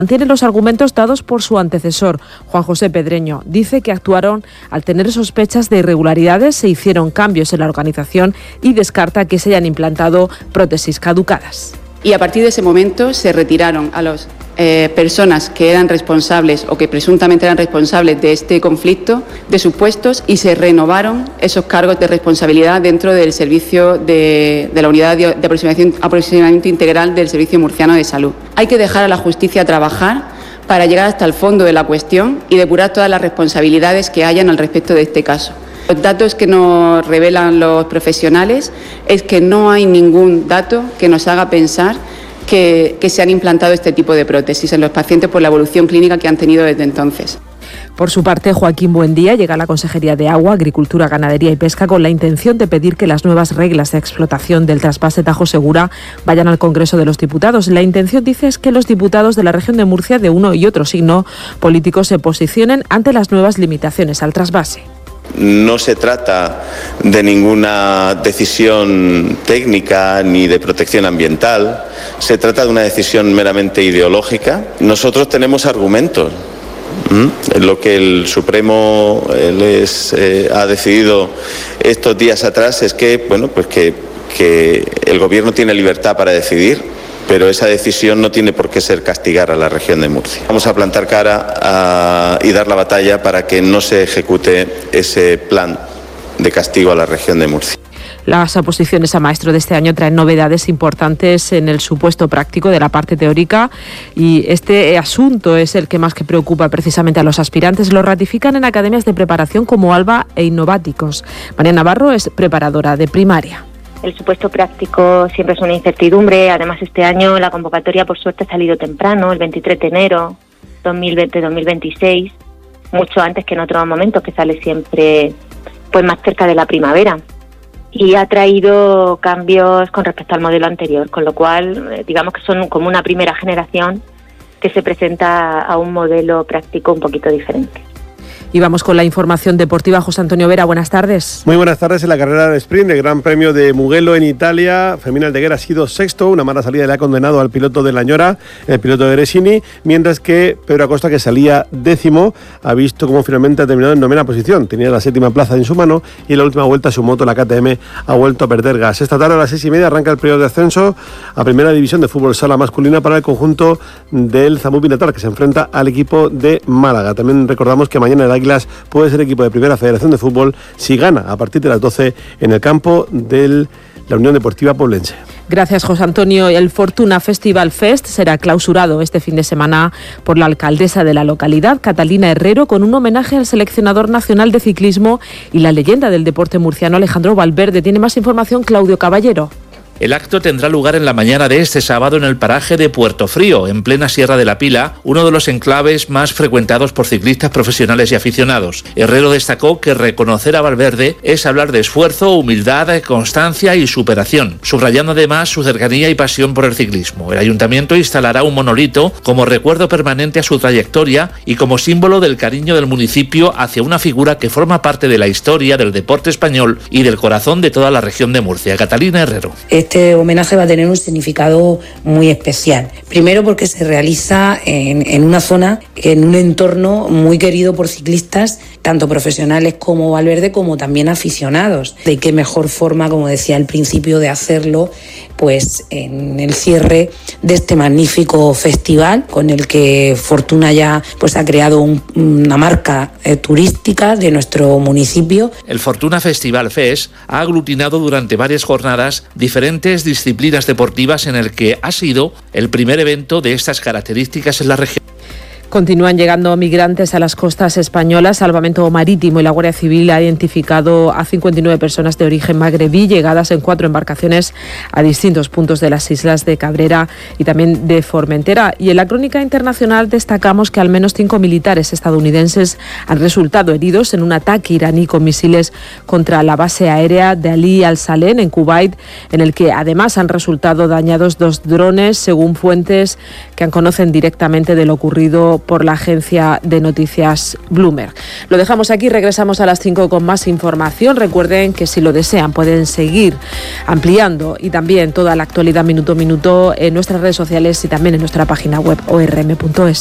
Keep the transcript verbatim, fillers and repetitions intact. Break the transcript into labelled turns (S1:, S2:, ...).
S1: Mantiene los argumentos dados por su antecesor, Juan José Pedreño. Dice que actuaron al tener sospechas de irregularidades, se hicieron cambios en la organización y descarta que se hayan implantado prótesis caducadas.
S2: Y a partir de ese momento se retiraron a las eh, personas que eran responsables o que presuntamente eran responsables de este conflicto de sus puestos y se renovaron esos cargos de responsabilidad dentro del servicio de, de la unidad de aproximación, aproximación integral del Servicio Murciano de Salud. Hay que dejar a la justicia trabajar para llegar hasta el fondo de la cuestión y depurar todas las responsabilidades que hayan al respecto de este caso. Los datos que nos revelan los profesionales es que no hay ningún dato que nos haga pensar que, que se han implantado este tipo de prótesis en los pacientes por la evolución clínica que han tenido desde entonces.
S1: Por su parte, Joaquín Buendía llega a la Consejería de Agua, Agricultura, Ganadería y Pesca con la intención de pedir que las nuevas reglas de explotación del trasvase Tajo Segura vayan al Congreso de los Diputados. La intención, dice, es que los diputados de la región de Murcia, de uno y otro signo político, se posicionen ante las nuevas limitaciones al trasvase.
S3: No se trata de ninguna decisión técnica ni de protección ambiental, se trata de una decisión meramente ideológica. Nosotros tenemos argumentos. ¿Mm? Lo que el Supremo les eh, ha decidido estos días atrás es que, bueno, pues que, que el Gobierno tiene libertad para decidir, pero esa decisión no tiene por qué ser castigar a la región de Murcia. Vamos a plantar cara a, y dar la batalla para que no se ejecute ese plan de castigo a la región de Murcia.
S1: Las oposiciones a maestro de este año traen novedades importantes en el supuesto práctico de la parte teórica y este asunto es el que más que preocupa precisamente a los aspirantes. Lo ratifican en academias de preparación como Alba e Innováticos. María Navarro es preparadora de primaria.
S4: El supuesto práctico siempre es una incertidumbre. Además, este año la convocatoria, por suerte, ha salido temprano, el veintitrés de enero dos mil veinte dos mil veintiséis, mucho antes que en otros momentos, que sale siempre pues más cerca de la primavera. Y ha traído cambios con respecto al modelo anterior, con lo cual, digamos que son como una primera generación que se presenta a un modelo práctico un poquito diferente.
S1: Y vamos con la información deportiva. José Antonio Vera, buenas tardes.
S5: Muy buenas tardes. En la carrera de sprint del Gran Premio de Mugello en Italia, Fermín Aldeguer ha sido sexto. Una mala salida le ha condenado al piloto de Lañora, el piloto de Gresini, mientras que Pedro Acosta, que salía décimo, ha visto cómo finalmente ha terminado en novena posición. Tenía la séptima plaza en su mano y en la última vuelta su moto, la K T M, ha vuelto a perder gas. Esta tarde a las seis y media arranca el periodo de ascenso a Primera División de Fútbol Sala Masculina para el conjunto del Zambupi Natal, que se enfrenta al equipo de Málaga. También recordamos que mañana el Águilas puede ser equipo de Primera Federación de Fútbol si gana a partir de las doce en el campo de la Unión Deportiva Poblense.
S1: Gracias, José Antonio. El Fortuna Festival Fest será clausurado este fin de semana por la alcaldesa de la localidad, Catalina Herrero, con un homenaje al seleccionador nacional de ciclismo y la leyenda del deporte murciano, Alejandro Valverde. Tiene más información Claudio Caballero.
S6: El acto tendrá lugar en la mañana de este sábado en el paraje de Puerto Frío, en plena Sierra de la Pila, uno de los enclaves más frecuentados por ciclistas profesionales y aficionados. Herrero destacó que reconocer a Valverde es hablar de esfuerzo, humildad, constancia y superación, subrayando además su cercanía y pasión por el ciclismo. El ayuntamiento instalará un monolito como recuerdo permanente a su trayectoria y como símbolo del cariño del municipio hacia una figura que forma parte de la historia del deporte español y del corazón de toda la región de Murcia. Catalina Herrero.
S7: Este homenaje va a tener un significado muy especial. Primero porque se realiza en, en una zona, en un entorno muy querido por ciclistas, tanto profesionales como Valverde, como también aficionados. De qué mejor forma, como decía al principio, de hacerlo pues en el cierre de este magnífico festival con el que Fortuna ya pues ha creado un, una marca eh, turística de nuestro municipio.
S6: El Fortuna Festival Fest ha aglutinado durante varias jornadas diferentes disciplinas deportivas en el que ha sido el primer evento de estas características en la región.
S1: Continúan llegando migrantes a las costas españolas. Salvamento Marítimo y la Guardia Civil ha identificado a cincuenta y nueve personas de origen magrebí llegadas en cuatro embarcaciones a distintos puntos de las islas de Cabrera y también de Formentera. Y en la crónica internacional destacamos que al menos cinco militares estadounidenses han resultado heridos en un ataque iraní con misiles contra la base aérea de Ali al-Salem en Kuwait, en el que además han resultado dañados dos drones, según fuentes que conocen directamente de lo ocurrido por la agencia de noticias Bloomberg. Lo dejamos aquí, regresamos a las cinco con más información. Recuerden que si lo desean pueden seguir ampliando y también toda la actualidad minuto a minuto en nuestras redes sociales y también en nuestra página web o r m punto es.